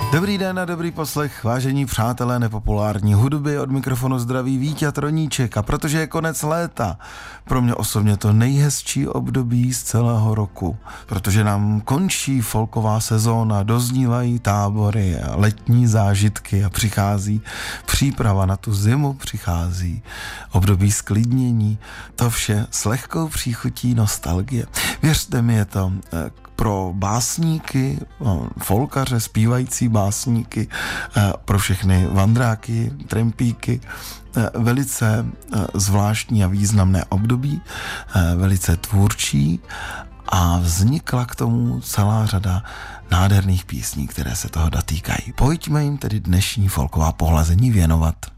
Dobrý den a dobrý poslech, vážení přátelé nepopulární hudby, od mikrofonu zdraví Víťa Troníček. A protože je konec léta, pro mě osobně to nejhezčí období z celého roku, protože nám končí folková sezóna, doznívají tábory a letní zážitky a přichází příprava na tu zimu, přichází období sklidnění, to vše s lehkou příchutí nostalgie. Věřte mi, je to pro básníky, folkaře, zpívající básníky, pro všechny vandráky, trampíky, velice zvláštní a významné období, velice tvůrčí, a vznikla k tomu celá řada nádherných písní, které se toho dotýkají. Pojďme jim tedy dnešní folková pohlazení věnovat.